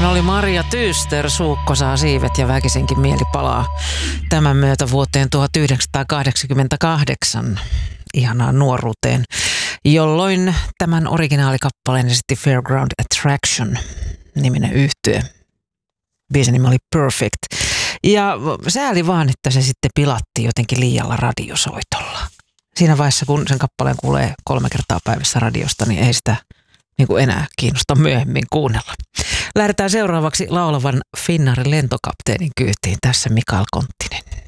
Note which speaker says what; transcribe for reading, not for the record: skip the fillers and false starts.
Speaker 1: oli Maria Tyster, Suukko saa siivet ja väkisinkin mieli palaa tämän myötä vuoteen 1988, ihanaan nuoruuteen, jolloin tämän originaalikappaleen esitti Fairground Attraction -niminen yhtye. Biisin nimi oli Perfect. Ja sääli vaan, että se sitten pilattiin jotenkin liialla radiosoitolla. Siinä vaiheessa, kun sen kappaleen kuulee 3 kertaa päivässä radiosta, niin ei sitä niin kuin enää kiinnosta myöhemmin kuunnella. Lähdetään seuraavaksi laulavan Finnaarin lentokapteenin kyytiin. Tässä Mikael Konttinen.